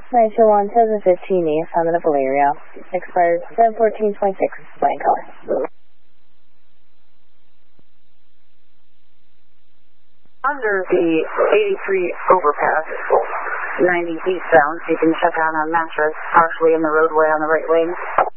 921 2015 assignment of Valeria. Expired 7/14/26, flying color. Under the 83 overpass, 90 eastbound, so you can check out on mattress, partially in the roadway on the right lane.